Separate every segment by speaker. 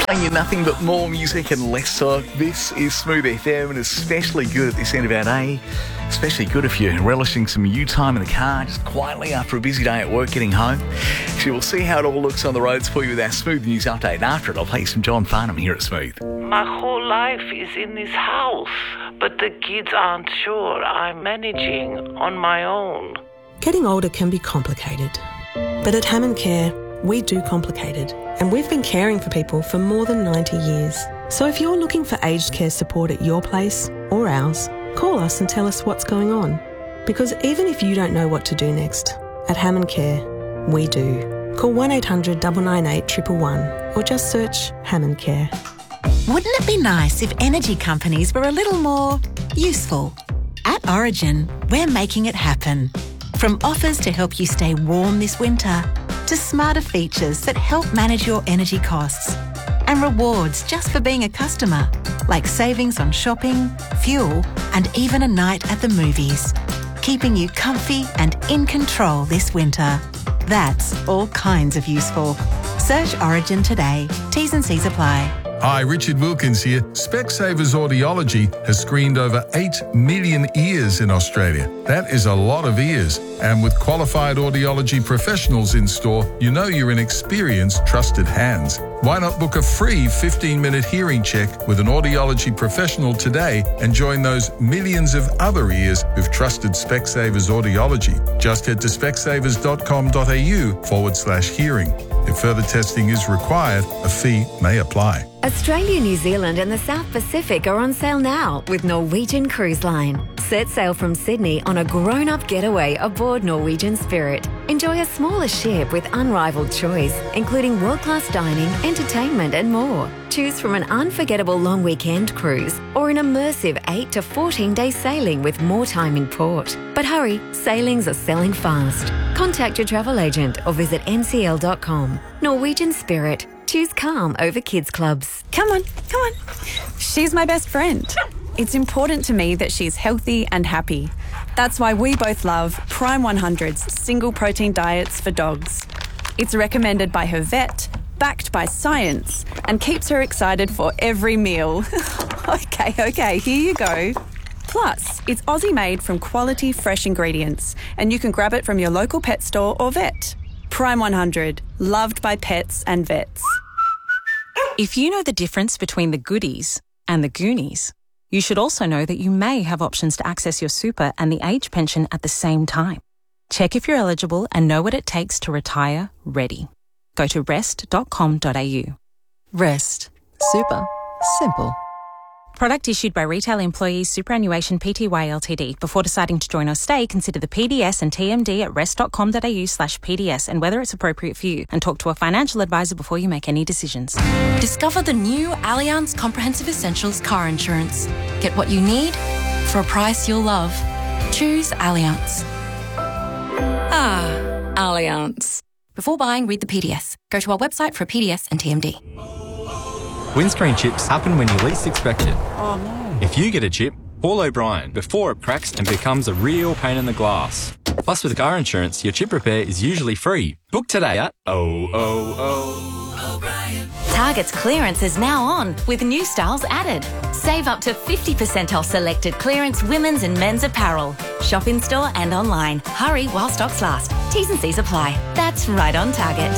Speaker 1: Playing you nothing but more music and less talk. This is Smooth FM, and especially good at this end of our day. Especially good if you're relishing some you time in the car, just quietly after a busy day at work getting home. So we'll see how it all looks on the roads for you with our Smooth News update. And after it, I'll play some John Farnham here at Smooth.
Speaker 2: My whole life is in this house, but the kids aren't sure I'm managing on my own.
Speaker 3: Getting older can be complicated, but at Hammond Care, we do complicated, and we've been caring for people for more than 90 years. So if you're looking for aged care support at your place or ours, call us and tell us what's going on. Because even if you don't know what to do next, at Hammond Care, we do. Call 1800 998 111 or just search Hammond Care.
Speaker 4: Wouldn't it be nice if energy companies were a little more useful? At Origin, we're making it happen. From offers to help you stay warm this winter, to smarter features that help manage your energy costs, and rewards just for being a customer, like savings on shopping, fuel, and even a night at the movies, keeping you comfy and in control this winter. That's all kinds of useful. Search Origin today. T's and C's apply.
Speaker 5: Hi, Richard Wilkins here. Specsavers Audiology has screened over 8 million ears in Australia. That is a lot of ears. And with qualified audiology professionals in store, you know you're in experienced, trusted hands. Why not book a free 15-minute hearing check with an audiology professional today and join those millions of other ears who've trusted Specsavers Audiology? Just head to specsavers.com.au/hearing. If further testing is required, a fee may apply.
Speaker 6: Australia, New Zealand and the South Pacific are on sale now with Norwegian Cruise Line. Set sail from Sydney on a grown-up getaway aboard Norwegian Spirit. Enjoy a smaller ship with unrivaled choice, including world-class dining, entertainment and more. Choose from an unforgettable long weekend cruise or an immersive 8 to 14-day sailing with more time in port. But hurry, sailings are selling fast. Contact your travel agent or visit ncl.com. Norwegian Spirit. Choose calm over kids clubs.
Speaker 7: Come on. She's my best friend. It's important to me that she's healthy and happy. That's why we both love Prime 100's single protein diets for dogs. It's recommended by her vet, backed by science, and keeps her excited for every meal. Okay, here you go. Plus, it's Aussie-made from quality, fresh ingredients, and you can grab it from your local pet store or vet. Prime 100, loved by pets and vets.
Speaker 8: If you know the difference between the goodies and the Goonies, you should also know that you may have options to access your super and the age pension at the same time. Check if you're eligible and know what it takes to retire ready. Go to rest.com.au. Rest. Super. Simple. Product issued by Retail Employees Superannuation Pty Ltd. Before deciding to join or stay, consider the PDS and TMD at rest.com.au/PDS and whether it's appropriate for you, and talk to a financial advisor before you make any decisions.
Speaker 9: Discover the new Allianz Comprehensive Essentials car insurance. Get what you need for a price you'll love. Choose Allianz. Allianz. Before buying, read the PDS. Go to our website for a PDS and TMD.
Speaker 10: Windscreen chips happen when you least expect it.
Speaker 7: Oh no.
Speaker 10: If you get a chip, call O'Brien before it cracks and becomes a real pain in the glass. Plus, with car insurance, your chip repair is usually free. Book today at O'Brien.
Speaker 11: Target's clearance is now on with new styles added. Save up to 50% off selected clearance women's and men's apparel. Shop in store and online. Hurry while stocks last. T's and C's apply. That's right on Target.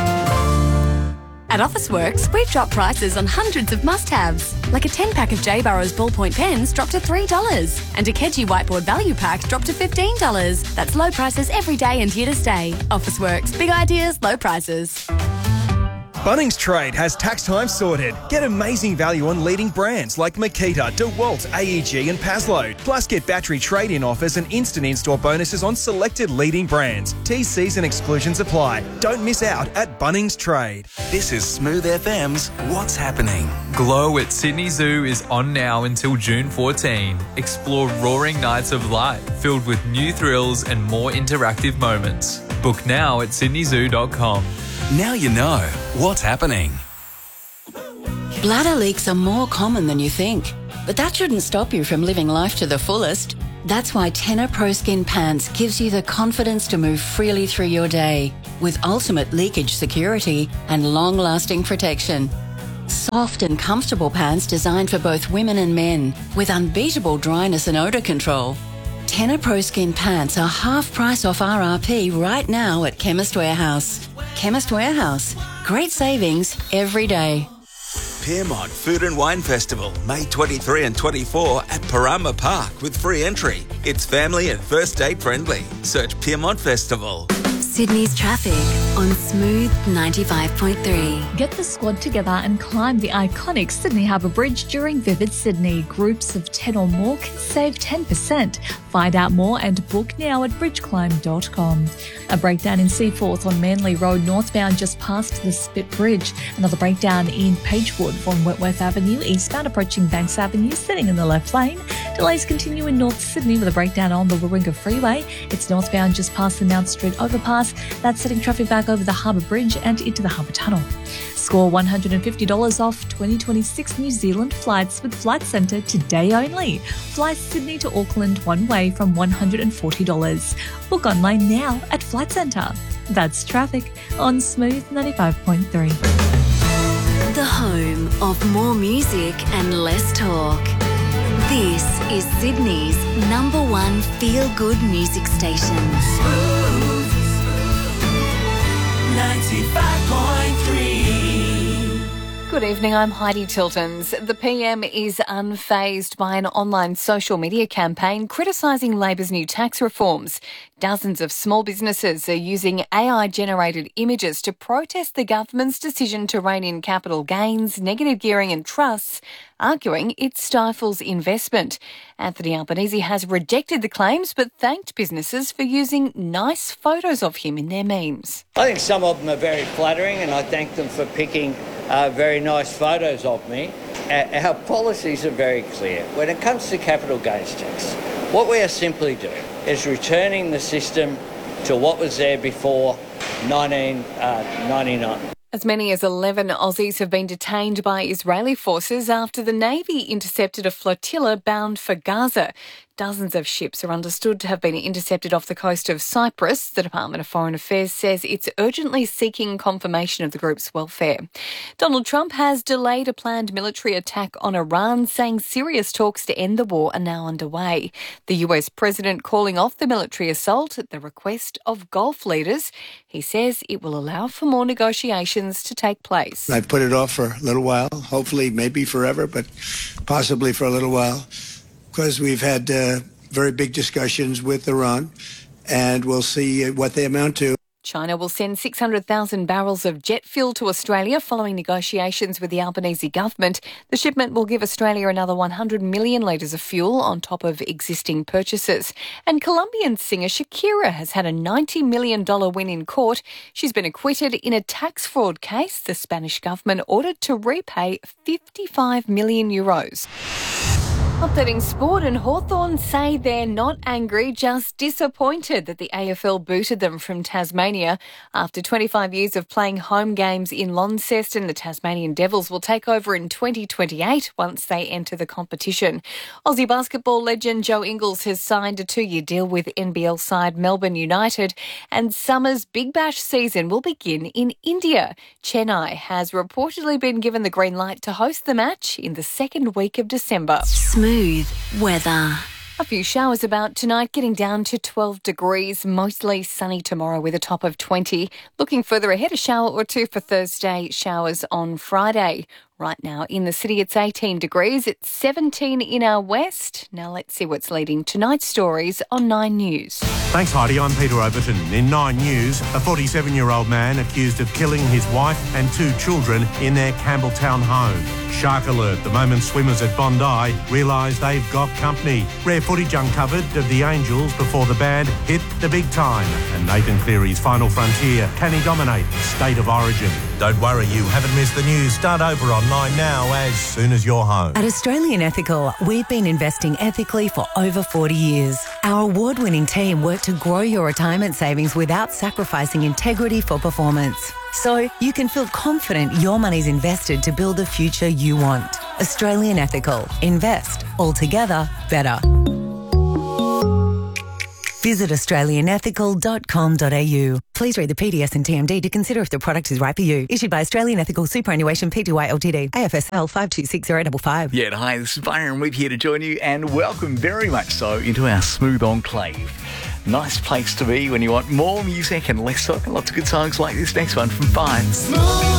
Speaker 12: At Officeworks, we've dropped prices on hundreds of must-haves, like a 10-pack of J. Burrows ballpoint pens dropped to $3 and a Keji whiteboard value pack dropped to $15. That's low prices every day and here to stay. Officeworks, big ideas, low prices.
Speaker 13: Bunnings Trade has tax time sorted. Get amazing value on leading brands like Makita, DeWalt, AEG and Paslow. Plus get battery trade-in offers and instant in-store bonuses on selected leading brands. TCs and exclusions apply. Don't miss out at Bunnings Trade.
Speaker 14: This is Smooth FM's What's Happening.
Speaker 15: Glow at Sydney Zoo is on now until June 14. Explore roaring nights of light filled with new thrills and more interactive moments. Book now at sydneyzoo.com.
Speaker 14: Now you know what's happening.
Speaker 16: Bladder leaks are more common than you think, but that shouldn't stop you from living life to the fullest. That's why Tenor Pro Skin Pants gives you the confidence to move freely through your day with ultimate leakage security and long-lasting protection. Soft and comfortable pants designed for both women and men, with unbeatable dryness and odour control. Tena Pro Skin pants are half price off RRP right now at Chemist Warehouse. Chemist Warehouse. Great savings every day.
Speaker 14: Piermont Food and Wine Festival, May 23 and 24 at Parama Park with free entry. It's family and first date friendly. Search Piermont Festival.
Speaker 6: Sydney's traffic on Smooth 95.3.
Speaker 17: Get the squad together and climb the iconic Sydney Harbour Bridge during Vivid Sydney. Groups of 10 or more can save 10%. Find out more and book now at bridgeclimb.com. A breakdown in Seaforth on Manly Road northbound just past the Spit Bridge. Another breakdown in Pagewood from Wentworth Avenue eastbound approaching Banks Avenue, sitting in the left lane. Delays continue in North Sydney with a breakdown on the Warringah Freeway. It's northbound just past the Mount Street overpass. That's setting traffic back over the Harbour Bridge and into the Harbour Tunnel. Score $150 off 2026 New Zealand flights with Flight Centre today only. Fly Sydney to Auckland one way from $140. Book online now at Flight Centre. That's traffic on Smooth 95.3.
Speaker 6: The home of more music and less talk. This is Sydney's #1 feel-good music station.
Speaker 18: 95.3. Good evening, I'm Heidi Tiltons. The PM is unfazed by an online social media campaign criticising Labor's new tax reforms. Dozens of small businesses are using AI-generated images to protest the government's decision to rein in capital gains, negative gearing and trusts, arguing it stifles investment. Anthony Albanese has rejected the claims but thanked businesses for using nice photos of him in their memes.
Speaker 19: I think some of them are very flattering and I thank them for picking very nice photos of me. Our policies are very clear. When it comes to capital gains tax, what we are simply doing is returning the system to what was there before 1999.
Speaker 18: As many as 11 Aussies have been detained by Israeli forces after the Navy intercepted a flotilla bound for Gaza. Dozens of ships are understood to have been intercepted off the coast of Cyprus. The Department of Foreign Affairs says it's urgently seeking confirmation of the group's welfare. Donald Trump has delayed a planned military attack on Iran, saying serious talks to end the war are now underway. The US president calling off the military assault at the request of Gulf leaders. He says it will allow for more negotiations to take place.
Speaker 20: I've put it off for a little while, hopefully maybe forever, but possibly for a little while, because we've had very big discussions with Iran, and we'll see what they amount to.
Speaker 18: China will send 600,000 barrels of jet fuel to Australia following negotiations with the Albanese government. The shipment will give Australia another 100 million litres of fuel on top of existing purchases. And Colombian singer Shakira has had a $90 million win in court. She's been acquitted in a tax fraud case the Spanish government ordered to repay €55 million. Updating sport, and Hawthorn say they're not angry, just disappointed that the AFL booted them from Tasmania. After 25 years of playing home games in Launceston, the Tasmanian Devils will take over in 2028 once they enter the competition. Aussie basketball legend Joe Ingles has signed a 2-year deal with NBL side Melbourne United, and summer's Big Bash season will begin in India. Chennai has reportedly been given the green light to host the match in the second week of December.
Speaker 6: Smooth weather.
Speaker 18: A few showers about tonight, getting down to 12 degrees, mostly sunny tomorrow with a top of 20. Looking further ahead, a shower or two for Thursday, showers on Friday. Right now in the city, it's 18 degrees. It's 17 in our west. Now let's see what's leading tonight's stories on 9 News.
Speaker 21: Thanks, Heidi. I'm Peter Overton. In 9 News, a 47-year-old man accused of killing his wife and 2 children in their Campbelltown home. Shark alert the moment swimmers at Bondi realise they've got company. Rare footage uncovered of the Angels before the band hit the big time. And Nathan Cleary's final frontier. Can he dominate State of Origin? Don't worry, you haven't missed the news. Start over on 9 Now as soon as you're home.
Speaker 22: At Australian Ethical, we've been investing ethically for over 40 years. Our award-winning team work to grow your retirement savings without sacrificing integrity for performance. So you can feel confident your money's invested to build the future you want. Australian Ethical. Invest. Altogether better. Visit australianethical.com.au. Please read the PDS and TMD to consider if the product is right for you. Issued by Australian Ethical Superannuation Pty Ltd. AFSL 526055.
Speaker 1: Yeah, hi, this is Byron Weeb here to join you, and welcome very much so into our Smooth Enclave. Nice place to be when you want more music and less talk, and lots of good songs like this next one from 5.